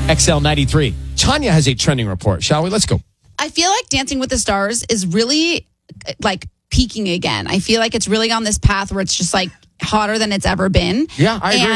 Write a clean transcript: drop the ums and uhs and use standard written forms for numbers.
XL93. Tanya has a trending report. Shall we? Let's go. I feel like Dancing with the Stars is really like peaking again. I feel like it's really on this path where it's just like hotter than it's ever been. Yeah, I agree.